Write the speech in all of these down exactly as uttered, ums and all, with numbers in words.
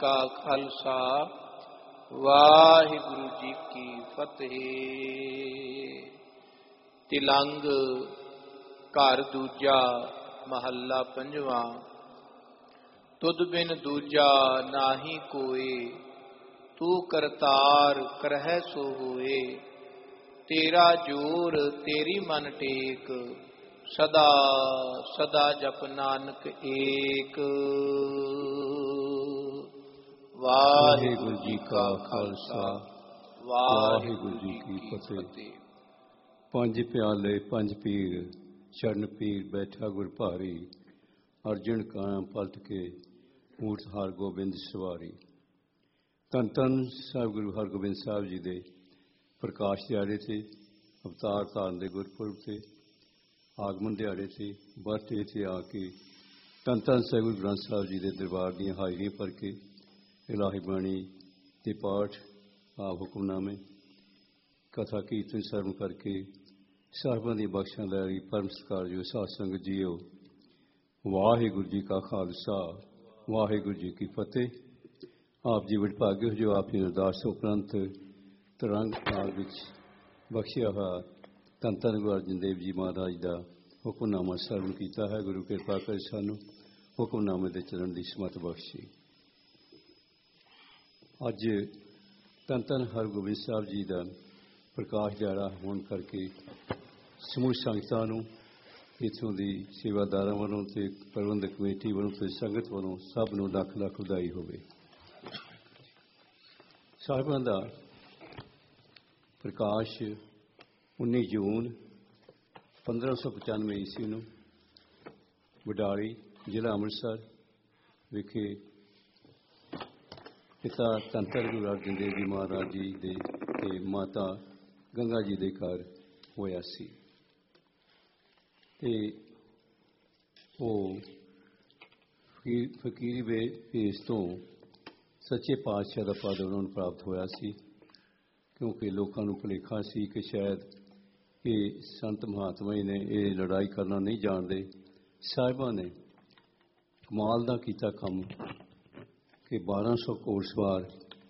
का खालसा वाहिगुरु जी की फतेह। तिलंग घर दूजा महला पंजवा। तुद बिन दूजा नाही कोई, तू करतार करह सो होए। तेरा जोर तेरी मन टेक, सदा सदा जप नानक एक। वाहिगुरु जी का खालसा वाहिगुरु जी की फतेह। पंज प्याले पंज पीर चरण पीर बैठा गुर भारी। अर्जन काना पलट के ऊठ हर गोबिंद सवारी। धन धन साहिब गुरु हरगोबिंद साहब जी दे प्रकाश दिहाड़े से, अवतार धारण के गुरपुरब से, आगमन दिहाड़े से, बर्थडे से आके धन धन साहिब गुरु ग्रंथ साहब जी के दरबार दी हाजरियां भर के इलाही बाणी के पाठ, आप हुक्मनामे, कथा कीर्तन सरन करके साहिबां दी बख्शां लै परम सत्कार जो साध संगत जीओ। वाहिगुरु जी का खालसा वाहिगुरु जी की फतेह। आप जी वडभागे हो जो आप जी अरदास उपरंत तरंग काल विच बख्शिया हुआ धन धन गुरु अर्जन देव जी महाराज का हुक्मनामा सरन किया है। गुरु कृपा कर सानू हुक्मनामे दे चलन की समत बख्शी। अज धन धन हरगोबिंद साहब जी का प्रकाश दिहाड़ा होने करके समूह संगतां नूं इत्थों दी सेवादारां वालों ते प्रबंधक कमेटी वालों ते संगत वालों सब नूं लख लख वधाई होवे। साहिबां दा प्रकाश उन्नीस जून पंद्रह सौ पचानवे ईस्वी नूं वडाली जिला अमृतसर विखे पिता धन धन गुरु अर्जन देव जी महाराज जी दे ते माता गंगा जी दे घर होया सी। ते ਉਹ ਫਕੀਰ ਫਕੀਰੀ ਵੇ ਭੇਸ ਤੋਂ ਸੱਚੇ ਪਾਤਸ਼ਾਹ ਦਾ ਪਦ ਉਹਨਾਂ ਨੂੰ ਪ੍ਰਾਪਤ ਹੋਇਆ ਸੀ, ਕਿਉਂਕਿ ਲੋਕਾਂ ਨੂੰ ਭੁਲੇਖਾ ਸੀ ਕਿ ਸ਼ਾਇਦ ਇਹ ਸੰਤ ਮਹਾਤਮਾ ਜੀ ਨੇ ਇਹ ਲੜਾਈ ਕਰਨਾ ਨਹੀਂ ਜਾਣਦੇ। ਸਾਹਿਬਾਂ ਨੇ ਕਮਾਲ ਦਾ ਕੀਤਾ ਕੰਮ ਕਿ ਬਾਰਾਂ ਸੌ ਘੋੜਸਵਾਰ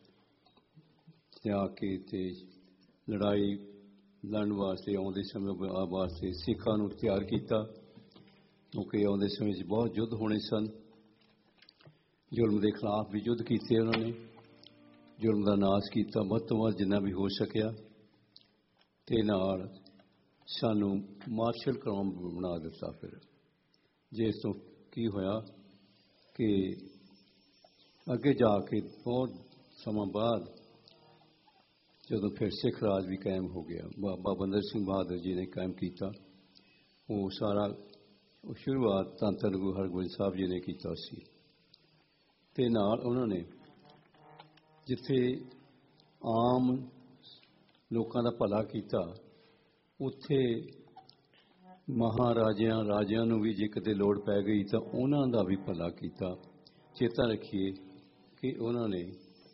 ਲਿਆ ਕੇ ਤੇ ਲੜਾਈ ਲੜਨ ਵਾਸਤੇ ਆਉਂਦੇ ਸਮੇਂ ਵਾਸਤੇ ਸਿੱਖਾਂ ਨੂੰ ਤਿਆਰ ਕੀਤਾ, ਕਿਉਂਕਿ ਆਉਂਦੇ ਸਮੇਂ 'ਚ ਬਹੁਤ ਯੁੱਧ ਹੋਣੇ ਸਨ। ਜ਼ੁਲਮ ਦੇ ਖਿਲਾਫ ਵੀ ਯੁੱਧ ਕੀਤੇ ਉਹਨਾਂ ਨੇ, ਜ਼ੁਲਮ ਦਾ ਨਾਸ਼ ਕੀਤਾ ਵੱਧ ਤੋਂ ਵੱਧ ਜਿੰਨਾ ਵੀ ਹੋ ਸਕਿਆ, ਤੇ ਨਾਲ ਸਾਨੂੰ ਮਾਰਸ਼ਲ ਕੌਮ ਬਣਾ ਦਿੱਤਾ। ਫਿਰ ਜਿਸ ਤੋਂ ਕੀ ਹੋਇਆ ਕਿ ਅੱਗੇ ਜਾ ਕੇ ਬਹੁਤ ਸਮਾਂ ਬਾਅਦ ਜਦੋਂ ਫਿਰ ਸਿੱਖ ਰਾਜ ਵੀ ਕਾਇਮ ਹੋ ਗਿਆ, ਬਾਬਾ ਬੰਦਾ ਸਿੰਘ ਬਹਾਦਰ ਜੀ ਨੇ ਕਾਇਮ ਕੀਤਾ। ਉਹ ਸਾਰਾ ਉਹ ਸ਼ੁਰੂਆਤ ਧੰਨ ਧੰਨ ਗੁਰੂ ਹਰਗੋਬਿੰਦ ਸਾਹਿਬ ਜੀ ਨੇ ਕੀਤਾ ਸੀ। ਤੇ ਨਾਲ ਉਹਨਾਂ ਨੇ ਜਿੱਥੇ ਆਮ ਲੋਕਾਂ ਦਾ ਭਲਾ ਕੀਤਾ, ਉੱਥੇ ਮਹਾਰਾਜਿਆਂ ਰਾਜਿਆਂ ਨੂੰ ਵੀ ਜੇ ਕਿਤੇ ਲੋੜ ਪੈ ਗਈ ਤਾਂ ਉਹਨਾਂ ਦਾ ਵੀ ਭਲਾ ਕੀਤਾ। ਚੇਤਾ ਰੱਖੀਏ ਕਿ ਉਹਨਾਂ ਨੇ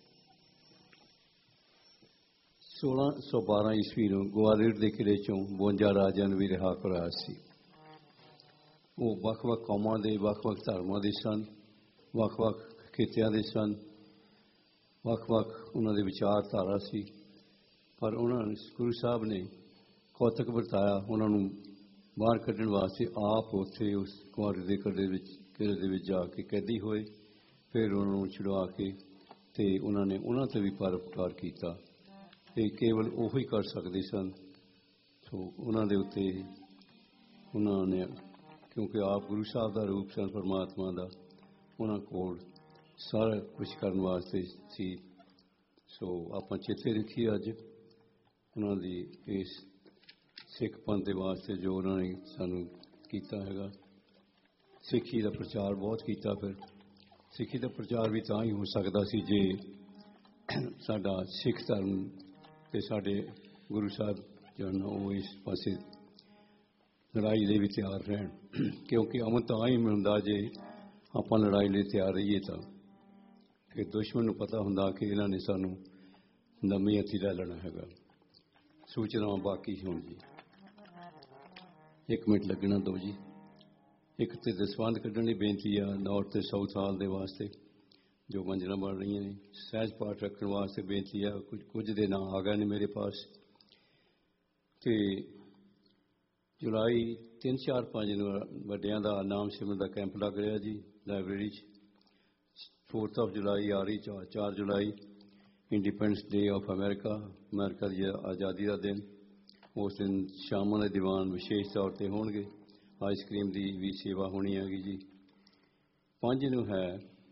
सोलह सौ बारह ईस्वी ਨੂੰ ਗਵਾਲੀਅਰ ਦੇ ਕਿਲੇ ਚੋਂ ਬਵੰਜਾ ਰਾਜਿਆਂ ਨੂੰ ਵੀ ਰਿਹਾ ਕਰਾਇਆ ਸੀ। ਉਹ ਵੱਖ-ਵੱਖ ਕੌਮਾਂ ਦੇ, ਵੱਖ-ਵੱਖ ਧਰਮਾਂ ਦੇ ਸਨ, ਵੱਖ-ਵੱਖ ਖਿੱਤਿਆਂ ਦੇ ਸਨ, ਵੱਖ-ਵੱਖ ਉਹਨਾਂ ਦੇ ਵਿਚਾਰਧਾਰਾ ਸੀ। ਪਰ ਉਹਨਾਂ ਨੇ ਗੁਰੂ ਸਾਹਿਬ ਨੇ ਕੌਤਕ ਵਰਤਾਇਆ, ਉਹਨਾਂ ਨੂੰ ਬਾਹਰ ਕੱਢਣ ਵਾਸਤੇ ਆਪ ਉੱਥੇ ਉਸ ਗਵਾਲੀਅਰ ਦੇ ਕਿਲੇ ਵਿੱਚ ਕਿਲੇ ਦੇ ਵਿੱਚ ਜਾ ਕੇ ਕੈਦੀ ਹੋਏ। ਫਿਰ ਉਹਨਾਂ ਨੂੰ ਛੁਡਵਾ ਕੇ ਤੇ ਉਹਨਾਂ ਨੇ ਉਹਨਾਂ 'ਤੇ ਵੀ ਪਰਉਪਕਾਰ ਕੀਤਾ। ਤੇ ਕੇਵਲ ਉਹ ਹੀ ਕਰ ਸਕਦੇ ਸਨ। ਸੋ ਉਹਨਾਂ ਦੇ ਉੱਤੇ ਉਹਨਾਂ ਨੇ, ਕਿਉਂਕਿ ਆਪ ਗੁਰੂ ਸਾਹਿਬ ਦਾ ਰੂਪ ਸਨ ਪਰਮਾਤਮਾ ਦਾ, ਉਹਨਾਂ ਕੋਲ ਸਾਰਾ ਕੁਝ ਕਰਨ ਵਾਸਤੇ ਸੀ। ਸੋ ਆਪਾਂ ਚੇਤੇ ਰੱਖੀਏ ਅੱਜ ਉਹਨਾਂ ਦੀ ਇਸ ਸਿੱਖ ਪੰਥ ਦੇ ਵਾਸਤੇ ਜੋ ਉਹਨਾਂ ਨੇ ਸਾਨੂੰ ਕੀਤਾ ਹੈਗਾ। ਸਿੱਖੀ ਦਾ ਪ੍ਰਚਾਰ ਬਹੁਤ ਕੀਤਾ। ਫਿਰ ਸਿੱਖੀ ਦਾ ਪ੍ਰਚਾਰ ਵੀ ਤਾਂ ਹੀ ਹੋ ਸਕਦਾ ਸੀ ਜੇ ਸਾਡਾ ਸਿੱਖ ਧਰਮ ਤੇ ਸਾਡੇ ਗੁਰੂ ਸਾਹਿਬ ਜਨ ਉਹ ਇਸ ਪਾਸੇ ਲੜਾਈ ਲਈ ਵੀ ਤਿਆਰ ਰਹਿਣ, ਕਿਉਂਕਿ ਅਮਨ ਤਾਂ ਹੀ ਮਿਲਦਾ ਜੇ ਆਪਾਂ ਲੜਾਈ ਲਈ ਤਿਆਰ ਰਹੀਏ। ਤਾਂ ਫਿਰ ਦੁਸ਼ਮਣ ਨੂੰ ਪਤਾ ਹੁੰਦਾ ਕਿ ਇਹਨਾਂ ਨੇ ਸਾਨੂੰ ਨਵੀਂ ਹੱਥੀ ਲੈ ਲੈਣਾ ਹੈਗਾ। ਸੂਚਨਾਵਾਂ ਬਾਕੀ ਹੋਣ ਜੀ। ਇੱਕ ਮਿੰਟ ਲੱਗਣਾ ਦਿਓ ਜੀ। ਇੱਕ ਤੇ ਦਸਵੰਧ ਕੱਢਣ ਦੀ ਬੇਨਤੀ ਆ ਨੌਰਥ ਤੇ ਸਾਊਥ ਹਾਲ ਦੇ ਵਾਸਤੇ। जो मंजिलां बन रही हैं। सहज पाठ रखने वास्ते बेनती है, कुछ कुछ दे नाम आ गए ने मेरे पास। तो जुलाई तीन चार पाँच ਨੂੰ ਵੱਡਿਆਂ ਦਾ ਨਾਮ ਸਿਮਰਨ ਦਾ ਕੈਂਪ ਲੱਗ ਰਿਹਾ ਜੀ ਲਾਇਬ੍ਰੇਰੀ 'ਚ। फोर्थ ऑफ जुलाई आ रही, चार चार जुलाई independence day of America, America की आज़ादी का दिन। उस दिन शाम के दीवान विशेष तौर पर होणगे। आइसक्रीम की भी सेवा होनी हैगी जी। पाँच ਨੂੰ है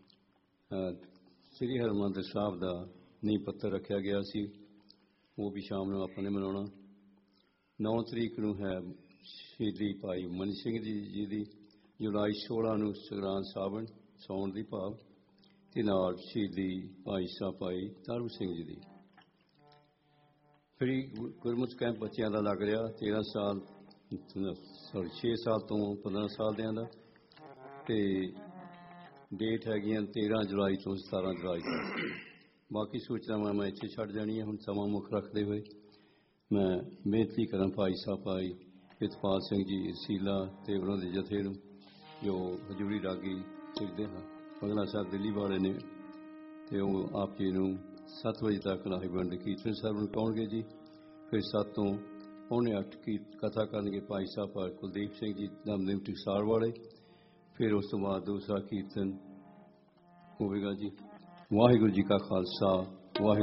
श्री हरमंदिर साहब का नींह पत्थर रखा गया सी, वो भी शाम को आपने मनाना। नौ तरीक ਨੂੰ है शहीदी भाई मनी सिंह जी जी की। जुलाई सोलह ਨੂੰ संगरांद सावन साउण की भाव ਤੇ ਨਾਲ ਸ਼ਹੀਦੀ ਭਾਈ ਸਾਹਿਬ ਭਾਈ ਤਾਰੂ ਸਿੰਘ ਜੀ ਦੀ। ਫਿਰ ਗੁਰਮੁਖ ਕੈਂਪ ਬੱਚਿਆਂ ਦਾ ਲੱਗ ਰਿਹਾ ਤੇਰਾਂ ਸਾਲ ਸੌਰੀ ਛੇ ਸਾਲ ਤੋਂ ਪੰਦਰਾਂ ਸਾਲ ਦਿਆਂ ਦਾ। ਤੇ ਡੇਟ ਹੈਗੀਆਂ ਤੇਰਾਂ ਜੁਲਾਈ ਤੋਂ ਸਤਾਰਾਂ ਜੁਲਾਈ ਤੱਕ। ਬਾਕੀ ਸੂਚਨਾਵਾਂ ਮੈਂ ਇੱਥੇ ਛੱਡ ਜਾਣੀਆਂ। ਹੁਣ ਸਮਾਂ ਮੁੱਖ ਰੱਖਦੇ ਹੋਏ ਮੈਂ ਬੇਨਤੀ ਕਰਾਂ ਭਾਈ ਸਾਹਿਬ ਭਾਈ ਪ੍ਰਿਤਪਾਲ ਸਿੰਘ ਜੀ ਸੀਲਾ ਤੇ ਉਹਨਾਂ ਦੇ ਜਥੇ ਨੂੰ ਜੋ ਹਜ਼ੂਰੀ ਰਾਗੀ ਸਿੱਖਦੇ ਹਨ। बगला साहब दिल्ली वाले ने तो आप जी को सत्त बजे तक लाहेबंद कीर्तन सरवण पाउणगे जी। फिर सत्त तो पौने अठ की कथा करेंगे भाई साहब भाई कुलदीप सिंह जी दमदम टकसाल वाले। फिर उस तो बाद दूसरा कीर्तन होगा जी। वाहिगुरू जी का खालसा वाहिगुरू।